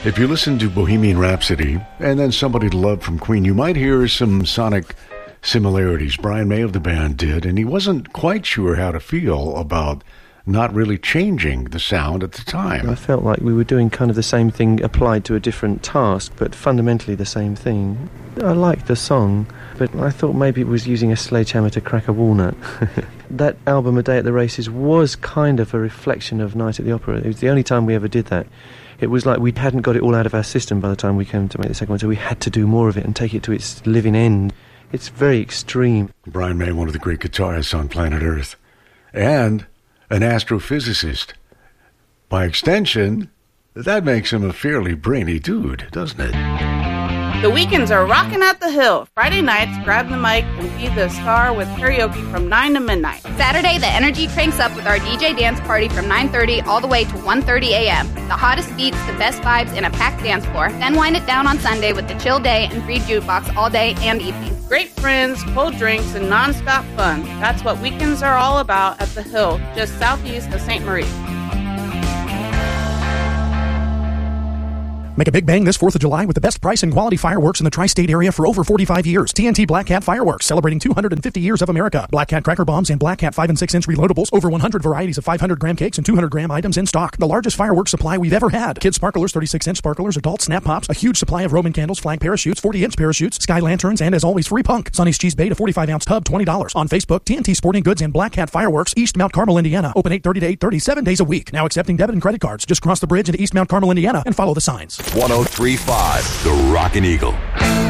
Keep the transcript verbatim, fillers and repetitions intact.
If you listen to Bohemian Rhapsody and then Somebody to Love from Queen, you might hear some sonic similarities. Brian May of the band did, and he wasn't quite sure how to feel about not really changing the sound at the time. I felt like we were doing kind of the same thing applied to a different task, but fundamentally the same thing. I liked the song, but I thought maybe it was using a sledgehammer to crack a walnut. That album, A Day at the Races, was kind of a reflection of Night at the Opera. It was the only time we ever did that. It was like we hadn't got it all out of our system by the time we came to make the second one, so we had to do more of it and take it to its living end. It's very extreme. Brian May, one of the great guitarists on planet Earth, and an astrophysicist. By extension, that makes him a fairly brainy dude, doesn't it? The weekends are rocking at the Hill. Friday nights, grab the mic and be the star with karaoke from nine to midnight. Saturday, the energy cranks up with our D J dance party from nine thirty all the way to one thirty a.m. The hottest beats, the best vibes, and a packed dance floor. Then wind it down on Sunday with the chill day and free jukebox all day and evening. Great friends, cold drinks, and non-stop fun. That's what weekends are all about at the Hill, just southeast of Saint Marie. Make a big bang this fourth of July with the best price and quality fireworks in the tri-state area for over forty-five years. T N T Black Cat Fireworks, celebrating two hundred fifty years of America. Black Cat cracker bombs and Black Cat five and six inch reloadables. Over one hundred varieties of five hundred gram cakes and two hundred gram items in stock. The largest fireworks supply we've ever had. Kids sparklers, thirty-six inch sparklers, adult snap pops, a huge supply of Roman candles, flag parachutes, forty inch parachutes, sky lanterns, and as always, free punk. Sonny's Cheese Bait, a forty-five ounce tub, twenty dollars. On Facebook, T N T Sporting Goods and Black Cat Fireworks, East Mount Carmel, Indiana. Open eight thirty to eight thirty, seven days a week. Now accepting debit and credit cards. Just cross the bridge into East Mount Carmel, Indiana, and follow the signs. one oh three point five, The Rockin' Eagle.